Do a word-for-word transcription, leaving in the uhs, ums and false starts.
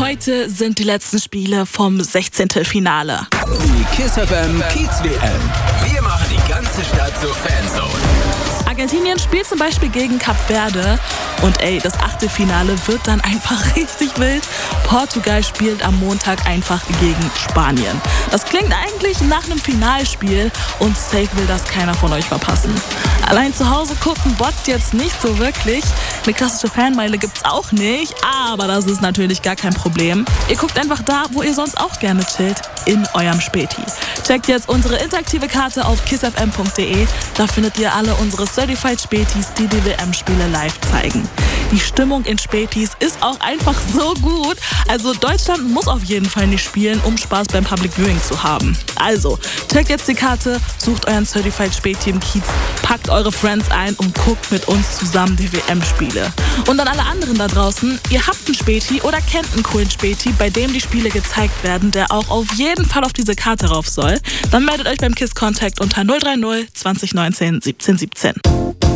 Heute sind die letzten Spiele vom sechzehnten Finale. Die KISS F M Kiez W M. Wir machen die ganze Stadt zur Fanzone. Argentinien spielt zum Beispiel gegen Kap Verde und ey, das Achtelfinale wird dann einfach richtig wild. Portugal spielt am Montag einfach gegen Spanien. Das klingt eigentlich nach einem Finalspiel und safe will das keiner von euch verpassen. Allein zu Hause gucken bockt jetzt nicht so wirklich. Eine klassische Fanmeile gibt's auch nicht, aber das ist natürlich gar kein Problem. Ihr guckt einfach da, wo ihr sonst auch gerne chillt, in eurem Späti. Checkt jetzt unsere interaktive Karte auf kiss f m punkt d e. Da findet ihr alle unsere Certified Spätis, die die W M-Spiele live zeigen. Die Stimmung in Spätis ist auch einfach so gut. Also Deutschland muss auf jeden Fall nicht spielen, um Spaß beim Public Viewing zu haben. Also, checkt jetzt die Karte, sucht euren Certified Späti im Kiez, packt eure Friends ein und guckt mit uns zusammen die W M-Spiele. Und an alle anderen da draußen, ihr habt einen Späti oder kennt einen coolen Späti, bei dem die Spiele gezeigt werden, der auch auf jeden Fall auf diese Karte rauf soll, dann meldet euch beim KISS Contact unter null drei null zwanzig neunzehn siebzehn siebzehn.